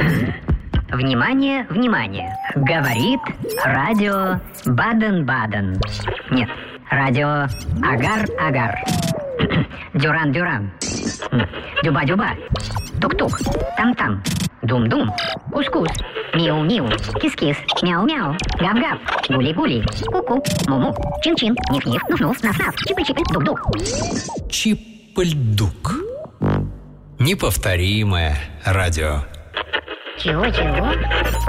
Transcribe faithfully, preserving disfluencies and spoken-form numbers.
Внимание, внимание. Говорит радио Баден-Баден. Нет, радио Агар-Агар. Дюран-Дюран. Дюба-Дюба. Тук-тук. Там-там. Дум-дум. Кус-кус. Миу-миу. Кис-кис. Мяу-мяу. Гав-гав. Гули-гули. Ку-ку. Му-му. Чин-чин. Ниф-ниф. Нуф-нуф. Наф-наф. Чипы-чипы. Дук-дук. Чип-ль-дук. Неповторимое радио. Чего-чего?